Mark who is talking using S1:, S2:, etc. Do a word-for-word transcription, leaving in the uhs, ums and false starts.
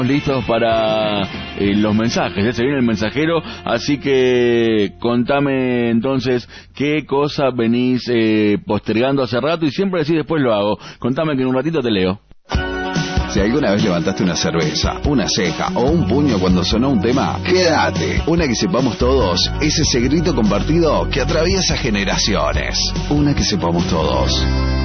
S1: Listos para eh, los mensajes, ¿eh? Se viene el mensajero, así que contame entonces qué cosa venís eh, postergando hace rato y siempre decís después lo hago. Contame que en un ratito te leo.
S2: Si alguna vez levantaste una cerveza, una ceja o un puño cuando sonó un tema, quédate. Una que sepamos todos es ese grito compartido que atraviesa generaciones. Una que sepamos todos.